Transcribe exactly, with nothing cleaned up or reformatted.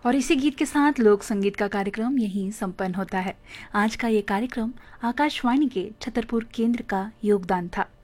और इसी गीत के साथ लोक संगीत का कार्यक्रम यहीं संपन्न होता है। आज का ये कार्यक्रम आकाशवाणी के छतरपुर केंद्र का योगदान था।